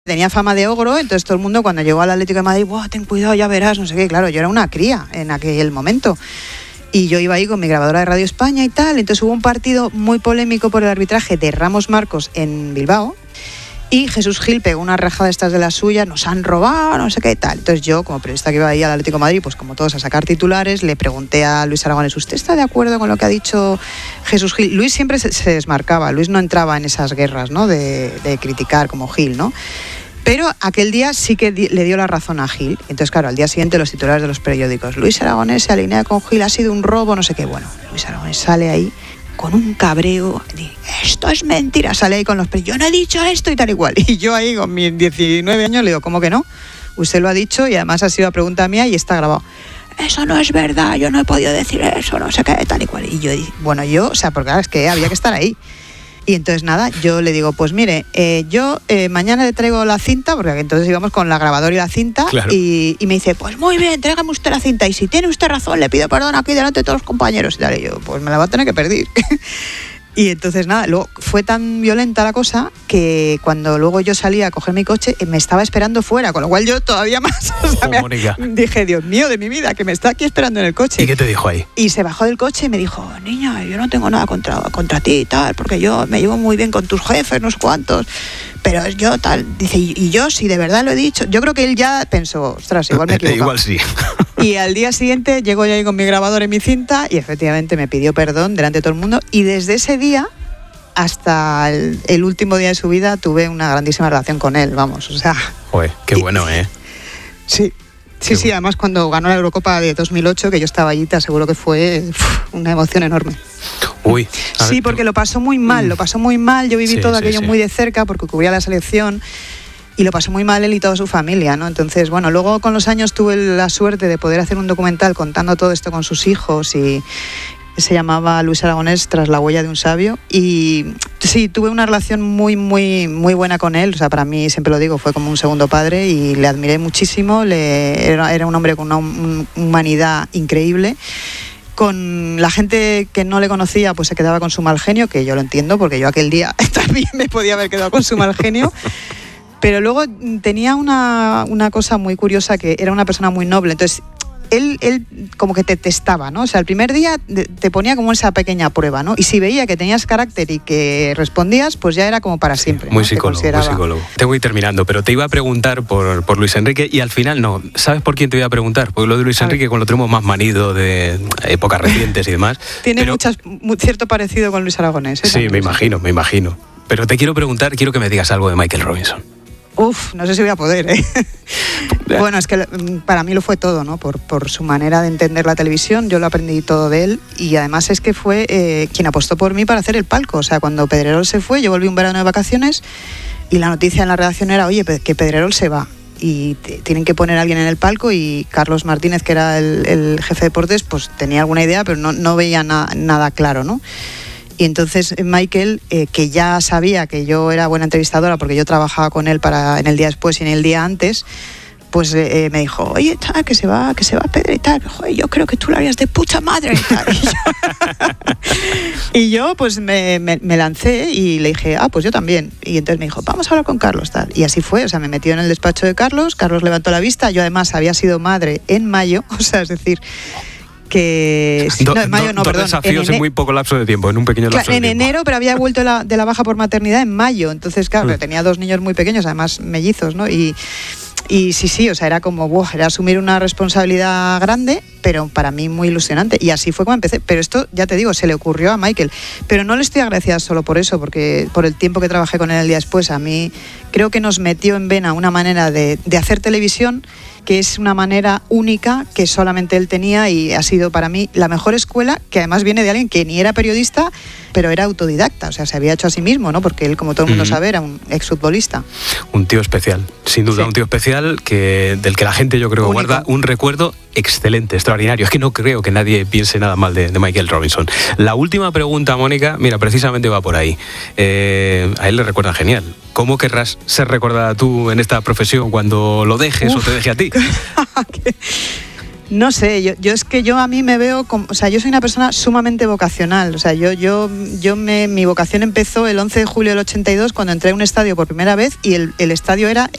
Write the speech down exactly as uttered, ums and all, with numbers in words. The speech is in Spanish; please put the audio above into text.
Tenía fama de ogro, entonces todo el mundo cuando llegó al Atlético de Madrid, ¡buah, ten cuidado, ya verás! No sé qué, claro, yo era una cría en aquel momento. Y yo iba ahí con mi grabadora de Radio España y tal, entonces hubo un partido muy polémico por el arbitraje de Ramos Marcos en Bilbao, y Jesús Gil pegó una rajada de estas de las suyas, nos han robado, no sé qué tal. Entonces yo, como periodista que iba ahí al Atlético de Madrid, pues como todos a sacar titulares, le pregunté a Luis Aragonés, ¿usted está de acuerdo con lo que ha dicho Jesús Gil? Luis siempre se, se desmarcaba, Luis no entraba en esas guerras, ¿no? de, de criticar como Gil, ¿no? Pero aquel día sí que di, le dio la razón a Gil. Entonces, claro, al día siguiente los titulares de los periódicos, Luis Aragonés se alinea con Gil, ha sido un robo, no sé qué. Bueno, Luis Aragonés sale ahí con un cabreo, dice, esto es mentira, sale ahí con los periódicos, yo no he dicho esto y tal y cual. Y yo ahí con mis diecinueve años le digo, ¿cómo que no? Usted lo ha dicho y además ha sido a pregunta mía y está grabado. Eso no es verdad, yo no he podido decir eso, no sé qué, tal y cual. Y yo, bueno, yo, o sea, porque claro, es que había que estar ahí. Y entonces nada, yo le digo, pues mire, eh, yo eh, mañana le traigo la cinta, porque entonces íbamos con la grabadora y la cinta, claro. y, y me dice, pues muy bien, tráigame usted la cinta, y si tiene usted razón, le pido perdón aquí delante de todos los compañeros, y tal, y yo, pues me la va a tener que perder. Y entonces nada, luego fue tan violenta la cosa que cuando luego yo salí a coger mi coche me estaba esperando fuera, con lo cual yo todavía más, o sea, oh, me, dije, Dios mío de mi vida, que me está aquí esperando en el coche. ¿Y qué te dijo ahí? Y se bajó del coche y me dijo, niña, yo no tengo nada contra, contra ti y tal, porque yo me llevo muy bien con tus jefes, no sé cuántos, pero yo tal, dice, y, y yo si de verdad lo he dicho, yo creo que él ya pensó, ostras, igual me he equivocado. Igual sí. Y al día siguiente llego yo ahí con mi grabador y mi cinta y efectivamente me pidió perdón delante de todo el mundo, y desde ese día hasta el, el último día de su vida tuve una grandísima relación con él, vamos, o sea... Joder, qué bueno, ¿eh? Sí, sí, sí, además cuando ganó la Eurocopa de dos mil ocho, que yo estaba allí, te aseguro que fue uf, una emoción enorme. Uy. A sí, ver, porque lo pasó muy mal, lo pasó muy mal, yo viví sí, todo sí, aquello sí. muy de cerca porque cubría la selección. Y lo pasó muy mal él y toda su familia, ¿no? Entonces, bueno, luego con los años tuve la suerte de poder hacer un documental contando todo esto con sus hijos y se llamaba Luis Aragonés tras la huella de un sabio. Y sí, tuve una relación muy, muy, muy buena con él. O sea, para mí, siempre lo digo, fue como un segundo padre y le admiré muchísimo. Le, era, era un hombre con una un, humanidad increíble. Con la gente que no le conocía, pues se quedaba con su mal genio, que yo lo entiendo, porque yo aquel día también me podía haber quedado con su mal genio. Pero luego tenía una, una cosa muy curiosa, que era una persona muy noble. Entonces, él, él como que te testaba, ¿no? O sea, el primer día te ponía como esa pequeña prueba, ¿no? Y si veía que tenías carácter y que respondías, pues ya era como para siempre. Sí, muy ¿no? psicólogo, muy psicólogo. Tengo que ir terminando, pero te iba a preguntar por, por Luis Enrique y al final no. ¿Sabes por quién te voy a preguntar? Porque lo de Luis Enrique, con lo tenemos más manido de épocas recientes y demás. Tiene pero... muchas, cierto parecido con Luis Aragonés, ¿eh? Sí, me imagino, me imagino. Pero te quiero preguntar, quiero que me digas algo de Michael Robinson. Uf, no sé si voy a poder, ¿eh? Bueno, es que para mí lo fue todo, ¿no? Por, por su manera de entender la televisión, yo lo aprendí todo de él y además es que fue eh, quien apostó por mí para hacer el palco. O sea, cuando Pedrerol se fue, yo volví un verano de vacaciones y la noticia en la redacción era, oye, que Pedrerol se va y te, tienen que poner a alguien en el palco, y Carlos Martínez, que era el, el jefe de deportes, pues tenía alguna idea, pero no, no veía na, nada claro, ¿no? Y entonces Michael, eh, que ya sabía que yo era buena entrevistadora porque yo trabajaba con él para en el día después y en el día antes, pues eh, me dijo, oye, tal, que se va, que se va Pedro y tal. Joder, yo creo que tú lo harías de puta madre y tal. Y yo, y yo pues me, me, me lancé y le dije, ah, pues yo también. Y entonces me dijo, vamos a hablar con Carlos, tal. Y así fue, o sea, me metió en el despacho de Carlos, Carlos levantó la vista, yo además había sido madre en mayo, o sea, es decir... que sí, do, no, en mayo do, no, dos perdón, desafíos en, en muy poco lapso de tiempo, en un pequeño lapso claro, de en tiempo. enero, pero había vuelto la, de la baja por maternidad en mayo, entonces claro, mm. tenía dos niños muy pequeños, además mellizos, ¿no? Y, y sí, sí, o sea, era como, buah, era asumir una responsabilidad grande, pero para mí muy ilusionante, y así fue como empecé. Pero esto, ya te digo, se le ocurrió a Michael, pero no le estoy agradecida solo por eso, porque por el tiempo que trabajé con él el día después, a mí creo que nos metió en vena una manera de, de hacer televisión que es una manera única que solamente él tenía, y ha sido para mí la mejor escuela, que además viene de alguien que ni era periodista, pero era autodidacta, o sea, se había hecho a sí mismo, ¿no? Porque él, como todo el mundo mm-hmm. sabe, era un exfutbolista. Un tío especial, sin duda, sí. Un tío especial que, del que la gente, yo creo, Único. Guarda un recuerdo excelente, extraordinario. Es que no creo que nadie piense nada mal de, de Michael Robinson. La última pregunta, Mónica, mira, precisamente va por ahí. Eh, a él le recuerda genial. ¿Cómo querrás ser recordada tú en esta profesión cuando lo dejes Uf. o te deje a ti? No sé, yo, yo es que yo a mí me veo como, o sea, yo soy una persona sumamente vocacional, o sea, yo yo yo me mi vocación empezó el once de julio del ochenta y dos cuando entré a un estadio por primera vez, y el, el estadio era